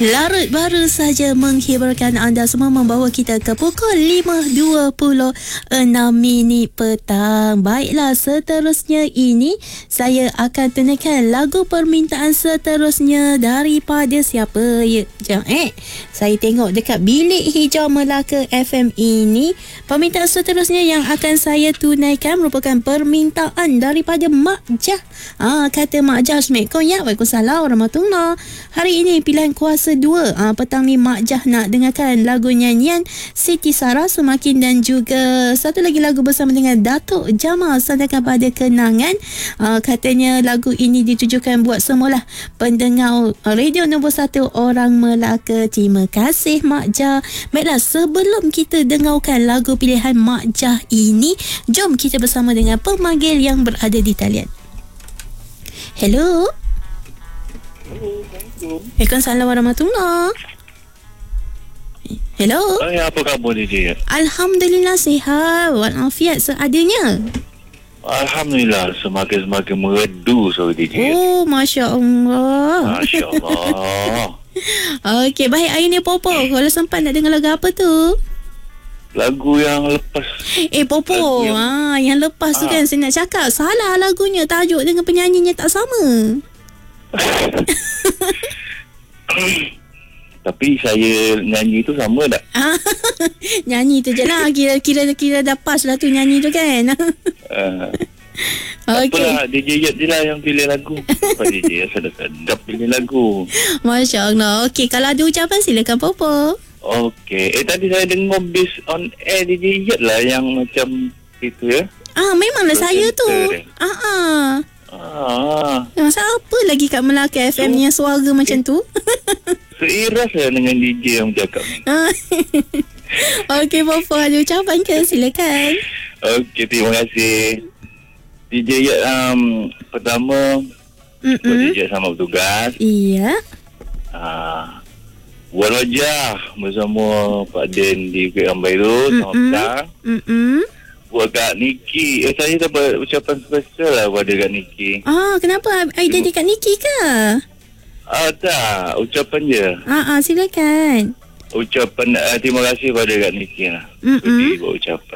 Larut baru saja menghiburkan anda semua, membawa kita ke pukul 5.26 petang. Baiklah, seterusnya ini saya akan tunaikan lagu permintaan seterusnya daripada siapa ya? Saya tengok dekat bilik hijau Melaka FM ini. Permintaan seterusnya yang akan saya tunaikan merupakan permintaan daripada Mak Jah. Kata Mak Jah, Assalamualaikum ya. Waalaikumsalam warahmatullahi. Hari ini pilihan kuasa 2. Petang ni Mak Jah nak dengarkan lagu nyanyian Siti Sarah Semakin dan juga satu lagi lagu bersama dengan Datuk Jamal, Sandakan Pada Kenangan. Katanya lagu ini ditujukan buat semualah pendengar radio nombor 1 orang Melaka. Terima kasih Mak Jah. Baiklah, sebelum kita dengarkan lagu pilihan Mak Jah ini, jom kita bersama dengan pemanggil yang berada di talian. Hello. Waalaikumsalam warahmatullahi. Hello. Apa khabar DJ? Alhamdulillah sihat walafiat seadanya. Alhamdulillah, semakin meredu suara DJ. Oh, Masya Allah. Masya Allah. Okey, baik. Hari ni Popo, kalau sempat nak dengar lagu apa tu? Lagu yang lepas. Popo, yang lepas tu kan saya nak cakap salah lagunya, tajuk dengan penyanyinya tak sama. Tapi saya nyanyi tu sama tak? Nyanyi tu je lah. Kira dah pas lah tu nyanyi tu kan. Okay. Apalah, DJ Yat je lah yang pilih lagu. Apa DJ sedap pilih lagu. Masya Allah. Okey, kalau ada ucapan silakan Popo. Okey. Tadi saya dengar based on air DJ Yat lah yang macam itu ya. Memanglah saya tu. Masa apa lagi kat Melaka FM yang suara macam tu? Seiras lah dengan DJ yang cakap ni. Okey, Popo ada ucapan ke? Silakan. Okey, terima kasih. DJ Yat pertama buat DJ sama bertugas. Iya. Buat wajah bersama Pak Den di Bukit Rambai tu. Selamat petang. Buat Kak Niki. Saya dapat ucapan spesial lah pada Kak Niki. Kenapa? Idea di Kak Niki ke? Tak. Ucapan je. Silakan. Ucapan terima kasih pada Kak Niki lah. Jadi buat ucapan.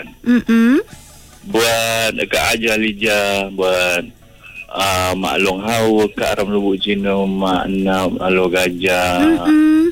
Buat Kak Aja Lija. Buat Mak Long Hau. Kak Ram Lubuk Cina. Mak Nam Alo Gajah.